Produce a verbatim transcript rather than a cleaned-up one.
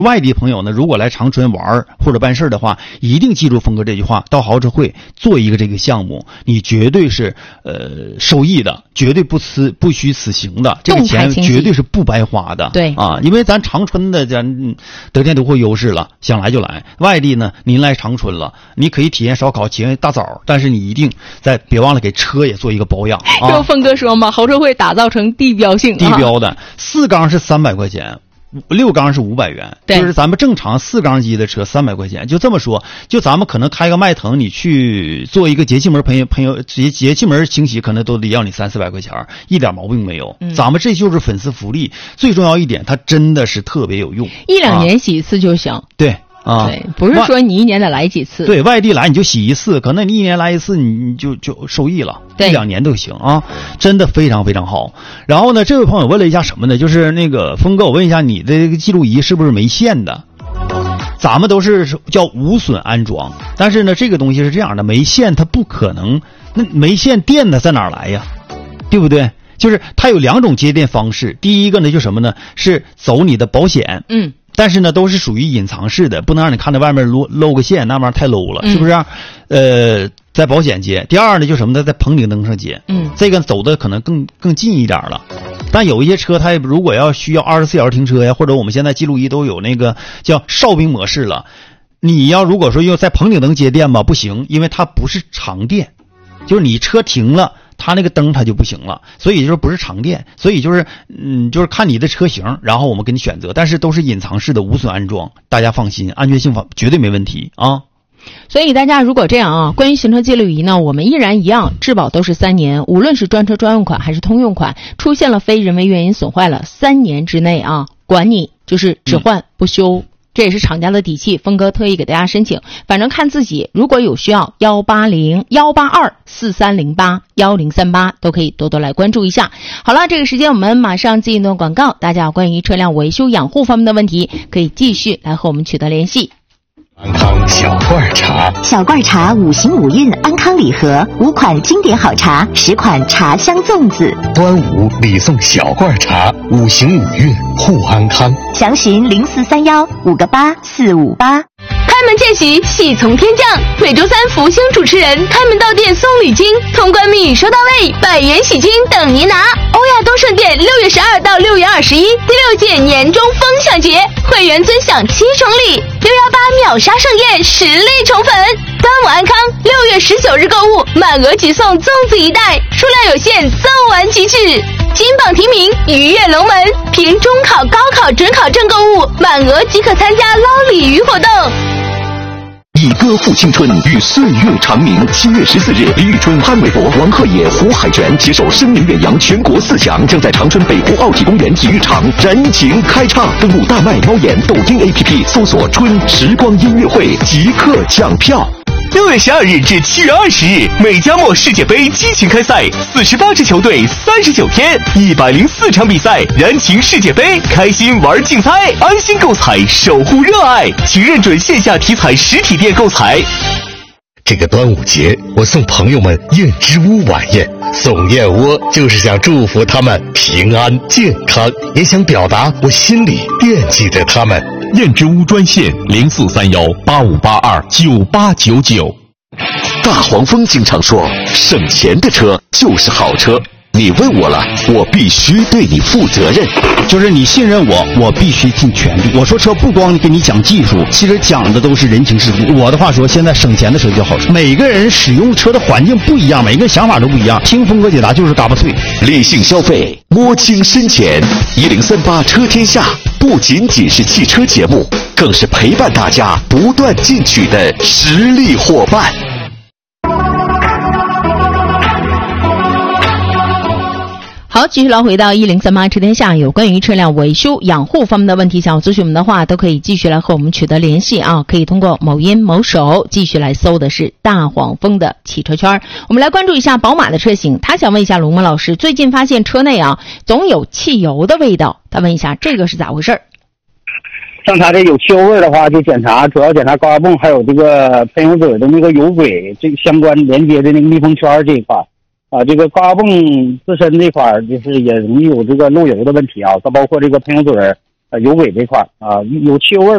外地朋友呢，如果来长春玩或者办事的话，一定记住峰哥这句话：到豪车会做一个这个项目，你绝对是呃受益的，绝对不辞不虚此行的，这个钱绝对是不白花的。 对啊，因为咱长春的咱得天独厚优势了，想来就来。外地呢，您来长春了，你可以体验烧烤，体验大枣，但是你一定在别忘了给车也做一个保养。啊、 就峰哥说嘛，豪车会打造成地标性， 地标的四缸是三百块钱。六缸是五百元，就是咱们正常四缸机的车三百块钱。就这么说，就咱们可能开个迈腾，你去做一个节气门朋友朋友节节气门清洗，可能都得要你三四百块钱，一点毛病没有。嗯、咱们这就是粉丝福利，最重要一点，它真的是特别有用， 一两年洗一次就行。啊、 对。啊， 对，不是说你一年得来几次。 对，外地来你就洗一次，可能你一年来一次，你就就受益了，一两年都行啊，真的非常非常好。然后呢，这位朋友问了一下什么呢？就是那个峰哥，我问一下，你的这个记录仪是不是没线的？咱们都是叫无损安装，但是呢，这个东西是这样的，没线它不可能，那没线电的在哪儿来呀？对不对？就是它有两种接电方式，第一个呢就什么呢？是走你的保险， 嗯。 但是呢，都是属于隐藏式的，不能让你看到外面露露个线，那玩意儿太 low 了，是不是？嗯、呃，在保险接。第二呢，就什么呢，在棚顶灯上接。嗯，这个走的可能更更近一点了。但有一些车，它如果要需要二十四小时停车呀，或者我们现在记录仪都有那个叫哨兵模式了。你要如果说要在棚顶灯接电吧，不行，因为它不是长电，就是你车停了。它那个灯它就不行了，所以就是不是长电，所以就是嗯，就是看你的车型，然后我们给你选择，但是都是隐藏式的无损安装，大家放心，安全性绝对没问题啊。 所以大家如果这样啊，关于行车记录仪呢，我们依然一样，质保都是三年，无论是专车专用款还是通用款，出现了非人为原因损坏了，三年之内啊，管你就是只换不修。嗯，这也是厂家的底气，峰哥特意给大家申请，反正看自己，如果有需要，幺八零幺八二四三零八幺零三八都可以多多来关注一下。好了，这个时间我们马上进一段广告，大家有关于车辆维修养护方面的问题，可以继续来和我们取得联系。 安康小罐茶， 小罐茶五行五运安康礼盒，五款经典好茶，十款茶香粽子。 端午礼送小罐茶，五行五运护安康。 详询零四三幺五个八四五八。 开门见喜，喜从天降。每周三福星主持人开门到店送礼金，通关密语收到位，百元喜金等您拿。欧亚东盛店六月十二到六月二十一，第六届年终风享节，会员尊享七重礼，六幺八秒杀盛宴，实力宠粉。端午安康，六月十九日购物满额即送粽子一袋，数量有限，赠完即止。金榜题名，鱼跃龙门，凭中考、高考、准考证购物，满额即可参加捞鲤鱼活动。 以歌赋青春，与岁月长鸣。七月十四日，李宇春、潘玮柏、王鹤野、胡海泉携手声名远扬全国四强，将在长春北湖奥体公园体育场燃情开唱。登录大麦猫眼抖音 A P P 搜索“春时光音乐会”，即刻抢票。 六月十二日至七月二十日，美加墨世界杯激情开赛，四十八支球队，三十九天，一百零四场比赛，燃情世界杯，开心玩竞猜，安心购彩，守护热爱，请认准线下体彩实体店购彩。 这个端午节，我送朋友们燕之屋晚宴，送燕窝就是想祝福他们平安健康，也想表达我心里惦记着他们。 燕之屋专线零四三幺八五八二九八九九。 大黄蜂经常说，省钱的车就是好车。你问我了，我必须对你负责任。 就是你信任我，我必须尽全力。我说车不光给你讲技术，其实讲的都是人情世故。我的话说，现在省钱的车就好车。每个人使用车的环境不一样，每个人想法都不一样。听峰哥解答就是嘎巴脆。 理性消费，摸清深浅。一零三八车天下不仅仅是汽车节目，更是陪伴大家不断进取的实力伙伴。 好，继续来回到一零三八车天下，有关于车辆维修养护方面的问题，想要咨询我们的话，都可以继续来和我们取得联系啊！可以通过某音某手继续来搜的是大黄蜂的汽车圈。我们来关注一下宝马的车型，他想问一下龙门老师，最近发现车内啊总有汽油的味道，他问一下这个是咋回事？ 像它这有汽油味的话，就检查，主要检查高压泵还有这个喷油嘴的那个油轨这个相关连接的那个密封圈这一块。啊，这个高压泵自身这块就是也容易有这个漏油的问题啊，它包括这个喷油嘴、呃油轨这块啊，有汽油味